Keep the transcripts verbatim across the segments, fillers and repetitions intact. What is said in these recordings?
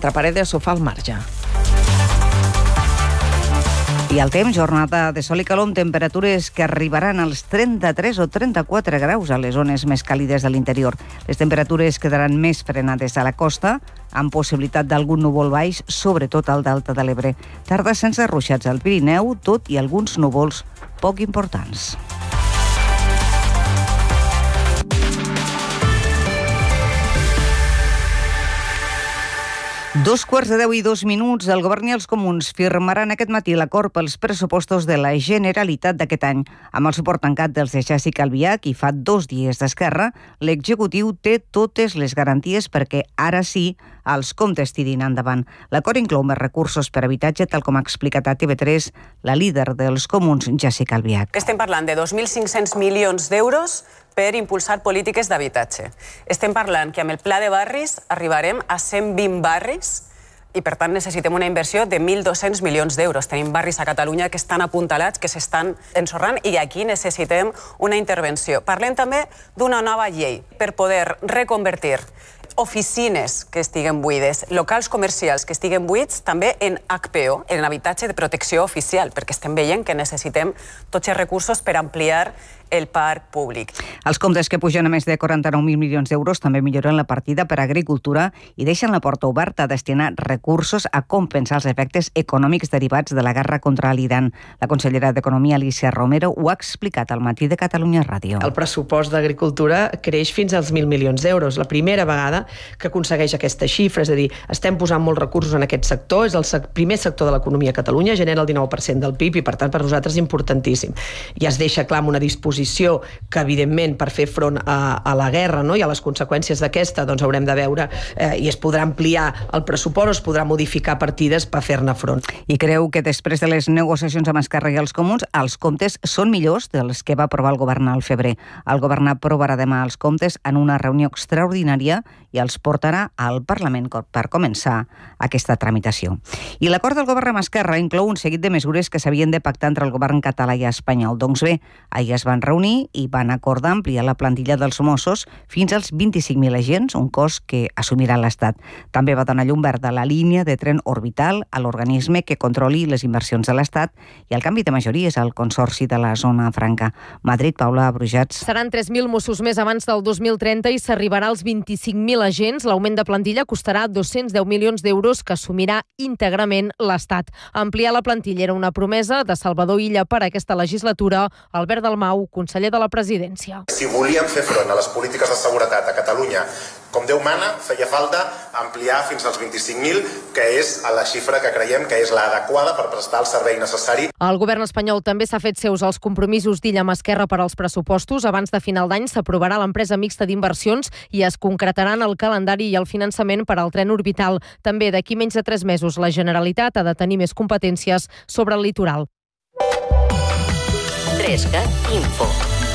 Entre Paredes ho fa al marge. I el temps, jornada de sol i calor amb temperatures que arribaran als trenta-tres o trenta-quatre graus a les zones més càlides de l'interior. Les temperatures quedaran més frenades a la costa, amb possibilitat d'algun núvol baix, sobretot al delta de l'Ebre. Tarda sense ruixats al Pirineu, tot i alguns núvols poc importants. Dos quarts de deu i dos minuts, el govern i els comuns firmaran aquest matí l'acord pels pressupostos de la Generalitat d'aquest any. Amb el suport tancat dels de Jessica Albiach i fa dos dies d'Esquerra, l'executiu té totes les garanties perquè ara sí els comptes tirin endavant. L'acord inclou més recursos per habitatge, tal com ha explicat a T V tres la líder dels comuns, Jessica Albiach. Estem parlant de dos mil cinc-cents milions d'euros per impulsar polítiques d'habitatge. Estem parlant que amb el pla de barris arribarem a cent vint barris i, per tant, necessitem una inversió de mil dos-cents milions d'euros. Tenim barris a Catalunya que estan apuntalats, que s'estan ensorrant, i aquí necessitem una intervenció. Parlem també d'una nova llei per poder reconvertir oficines que estiguen buides, locals comercials que estiguen buits, també en H P O, en habitatge de protecció oficial, perquè estem veient que necessitem tots els recursos per ampliar el parc públic. Els comptes, que pugen a més de quaranta-nou mil milions d'euros, també milloren la partida per a agricultura i deixen la porta oberta a destinar recursos a compensar els efectes econòmics derivats de la guerra contra l'Iran. La consellera d'Economia, Alicia Romero, ho ha explicat al matí de Catalunya Ràdio. El pressupost d'agricultura creix fins als mil milions d'euros. La primera vegada que aconsegueix aquesta xifra, és a dir, estem posant molts recursos en aquest sector, és el sec- primer sector de l'economia a Catalunya, genera el dinou per cent del P I B i, per tant, per nosaltres és importantíssim. I es deixa clar amb una disposició que, evidentment, per fer front a, a la guerra, no, i a les conseqüències d'aquesta, doncs haurem de veure eh, i es podrà ampliar el pressupost, es podrà modificar partides per fer-ne front. I creu que després de les negociacions amb Esquerra i els comuns, els comptes són millors dels que va aprovar el govern al febrer. El govern aprovarà demà els comptes en una reunió extraordinària i els portarà al Parlament per començar aquesta tramitació. I l'acord del govern amb Esquerra inclou un seguit de mesures que s'havien de pactar entre el govern català i espanyol. Doncs bé, ahir es van reunir i van acordar ampliar la plantilla dels Mossos fins als vint-i-cinc mil agents, un cost que assumirà l'Estat. També va donar llum verda a la línia de tren orbital a l'organisme que controli les inversions de l'Estat i el canvi de majories al Consorci de la Zona Franca. Madrid, Paula Brujats. Seran tres mil Mossos més abans del dos mil trenta i s'arribarà als vint-i-cinc mil agents. L'augment de plantilla costarà dos-cents deu milions d'euros que assumirà íntegrament l'Estat. Ampliar la plantilla era una promesa de Salvador Illa per a aquesta legislatura. Albert Dalmau, conseller de la Presidència. Si volíem fer front a les polítiques de seguretat a Catalunya, com Déu mana, feia falta ampliar fins als vint-i-cinc mil, que és la xifra que creiem que és l'adequada per prestar el servei necessari. El govern espanyol també s'ha fet seus els compromisos d'Illa amb Esquerra per als pressupostos. Abans de final d'any s'aprovarà l'empresa mixta d'inversions i es concretaran el calendari i el finançament per al tren orbital. També d'aquí menys de tres mesos la Generalitat ha de tenir més competències sobre el litoral. Tresca Info.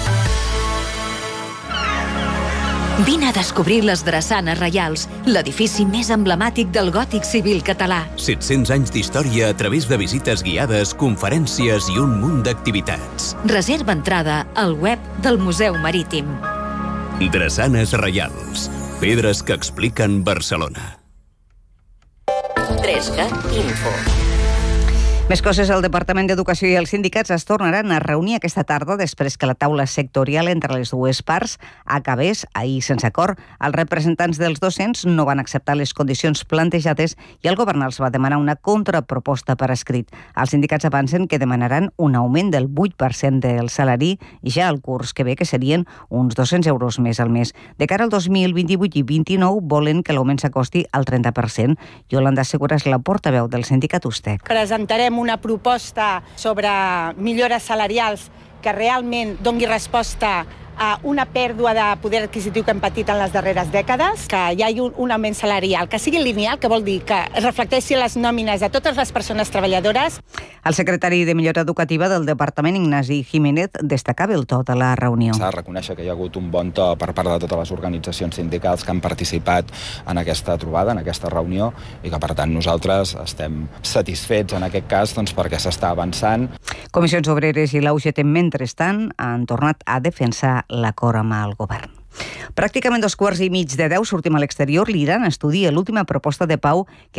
Vine a descobrir les Drassanes Reials, l'edifici més emblemàtic del gòtic civil català. set-cents anys d'història a través de visites guiades, conferències i un munt d'activitats. Reserva entrada al web del Museu Marítim. Drassanes Reials, pedres que expliquen Barcelona. Tresca Info. Més coses, el Departament d'Educació i els sindicats es tornaran a reunir aquesta tarda després que la taula sectorial entre les dues parts acabés ahir sense acord. Els representants dels docents no van acceptar les condicions plantejades i el govern els va demanar una contraproposta per escrit. Els sindicats avancen que demanaran un augment del vuit per cent del salari ja al curs que ve, que serien uns dos-cents euros més al mes. De cara al dos mil vint-i-vuit i vint-i-nou volen que l'augment s'acosti al trenta per cent. Yolanda Segura és la portaveu del sindicat Ustec. Presentarem una proposta sobre millores salarials que realment doni resposta a una pèrdua de poder adquisitiu que hem patit en les darreres dècades, que hi hagi un, un augment salarial que sigui lineal, que vol dir que es reflecteixi les nòmines de totes les persones treballadores. El secretari de Millora Educativa del Departament, Ignasi Jiménez, destacava el to de la reunió. S'ha de reconèixer que hi ha hagut un bon to per part de totes les organitzacions sindicals que han participat en aquesta trobada, en aquesta reunió, i que, per tant, nosaltres estem satisfets en aquest cas doncs, perquè s'està avançant. Comissions Obreres i l'A U G T, mentrestant, han tornat a defensar l'acord amb el govern. Pràcticament dos quarts i mig de deu sortim a l'exterior. L'Iran estudia l'última proposta de pau que